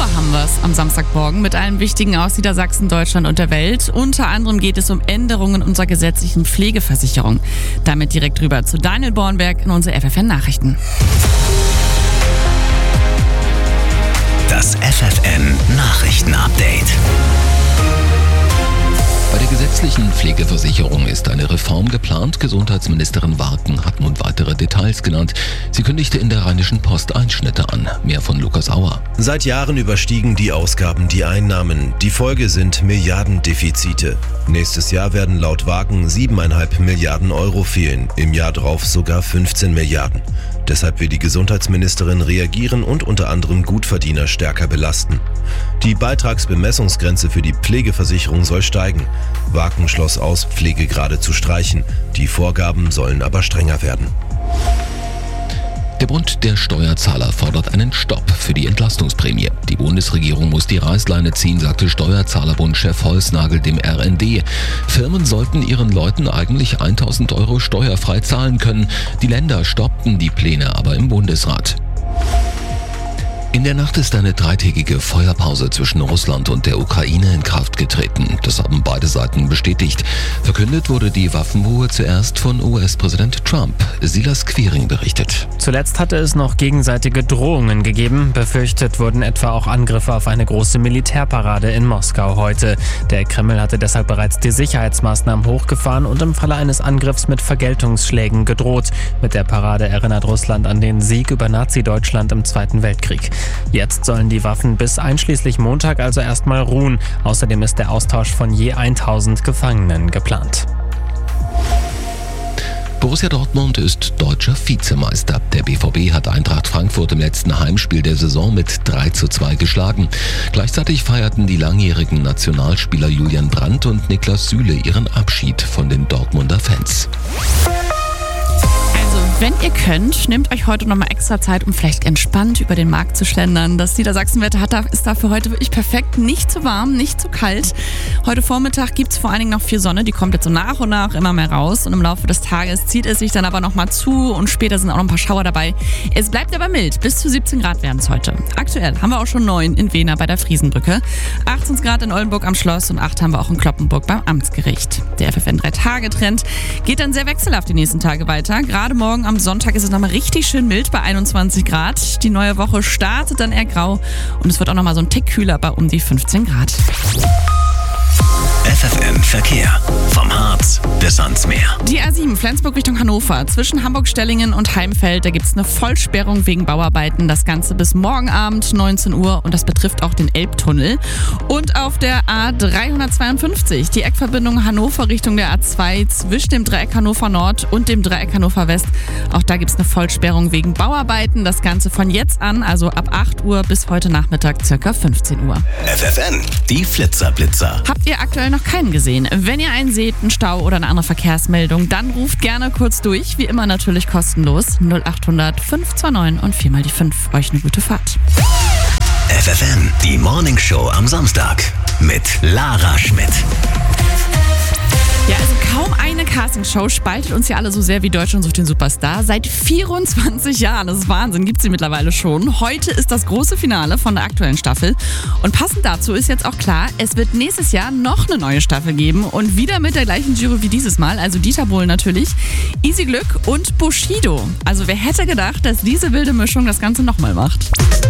haben wir es am Samstagmorgen mit allen wichtigen aus Niedersachsen, Deutschland und der Welt. Unter anderem geht es um Änderungen unserer gesetzlichen Pflegeversicherung. Damit direkt rüber zu Daniel Bornberg in unsere FFN-Nachrichten. Das FFN-Nachrichten-Update. Bei der gesetzlichen Pflegeversicherung ist eine Reform geplant. Gesundheitsministerin Warken hat nun weitere Details genannt. Sie kündigte in der Rheinischen Post Einschnitte an. Mehr von Lukas Auer. Seit Jahren überstiegen die Ausgaben die Einnahmen. Die Folge sind Milliardendefizite. Nächstes Jahr werden laut Warken 7,5 Milliarden Euro fehlen. Im Jahr drauf sogar 15 Milliarden. Deshalb will die Gesundheitsministerin reagieren und unter anderem Gutverdiener stärker belasten. Die Beitragsbemessungsgrenze für die Pflegeversicherung soll steigen. Warken schloss aus, Pflegegrade zu streichen. Die Vorgaben sollen aber strenger werden. Der Bund der Steuerzahler fordert einen Stopp für die Entlastungsprämie. Die Bundesregierung muss die Reißleine ziehen, sagte Steuerzahlerbund-Chef Holznagel dem RND. Firmen sollten ihren Leuten eigentlich 1.000 Euro steuerfrei zahlen können. Die Länder stoppten die Pläne aber im Bundesrat. In der Nacht ist eine dreitägige Feuerpause zwischen Russland und der Ukraine in Kraft getreten. Das haben beide Seiten bestätigt. Verkündet wurde die Waffenruhe zuerst von US-Präsident Trump. Silas Quiring berichtet. Zuletzt hatte es noch gegenseitige Drohungen gegeben. Befürchtet wurden etwa auch Angriffe auf eine große Militärparade in Moskau heute. Der Kreml hatte deshalb bereits die Sicherheitsmaßnahmen hochgefahren und im Falle eines Angriffs mit Vergeltungsschlägen gedroht. Mit der Parade erinnert Russland an den Sieg über Nazi-Deutschland im Zweiten Weltkrieg. Jetzt sollen die Waffen bis einschließlich Montag also erstmal ruhen. Außerdem ist der Austausch von je 1000 Gefangenen geplant. Borussia Dortmund ist deutscher Vizemeister. Der BVB hat Eintracht Frankfurt im letzten Heimspiel der Saison mit 3:2 geschlagen. Gleichzeitig feierten die langjährigen Nationalspieler Julian Brandt und Niklas Süle ihren Abschied von den Dortmunder Fans. Wenn ihr könnt, nehmt euch heute nochmal extra Zeit, um vielleicht entspannt über den Markt zu schlendern. Das Niedersachsenwetter ist dafür heute wirklich perfekt. Nicht zu warm, nicht zu kalt. Heute Vormittag gibt es vor allen Dingen noch viel Sonne. Die kommt jetzt so nach und nach immer mehr raus. Und im Laufe des Tages zieht es sich dann aber nochmal zu. Und später sind auch noch ein paar Schauer dabei. Es bleibt aber mild. Bis zu 17 Grad werden es heute. Aktuell haben wir auch schon 9 in Wehner bei der Friesenbrücke. 18 Grad in Oldenburg am Schloss und 8 haben wir auch in Cloppenburg beim Amtsgericht. Der FFN 3-Tage-Trend geht dann sehr wechselhaft die nächsten Tage weiter. Gerade morgen am Sonntag ist es nochmal richtig schön mild bei 21 Grad. Die neue Woche startet dann eher grau und es wird auch nochmal so ein Tick kühler bei um die 15 Grad. FFN Verkehr. Vom Harz bis ans Meer. Die A7 Flensburg Richtung Hannover. Zwischen Hamburg-Stellingen und Heimfeld, da gibt es eine Vollsperrung wegen Bauarbeiten. Das Ganze bis morgen Abend 19 Uhr und das betrifft auch den Elbtunnel. Und auf der A352, die Eckverbindung Hannover Richtung der A2 zwischen dem Dreieck Hannover Nord und dem Dreieck Hannover West. Auch da gibt es eine Vollsperrung wegen Bauarbeiten. Das Ganze von jetzt an, also ab 8 Uhr bis heute Nachmittag ca. 15 Uhr. FFN, die Flitzerblitzer. Habt ihr aktuell noch keinen gesehen? Wenn ihr einen seht, einen Stau oder eine andere Verkehrsmeldung, dann ruft gerne kurz durch. Wie immer natürlich kostenlos. 0800 529 und 4 mal die 5. Euch eine gute Fahrt. FFN, die Morning Show am Samstag mit Lara Schmidt. Ja, also kaum eine Castingshow spaltet uns ja alle so sehr wie Deutschland sucht den Superstar. Seit 24 Jahren, das ist Wahnsinn, gibt es sie mittlerweile schon. Heute ist das große Finale von der aktuellen Staffel. Und passend dazu ist jetzt auch klar, es wird nächstes Jahr noch eine neue Staffel geben. Und wieder mit der gleichen Jury wie dieses Mal, also Dieter Bohlen natürlich, Easy Glück und Bushido. Also wer hätte gedacht, dass diese wilde Mischung das Ganze nochmal macht?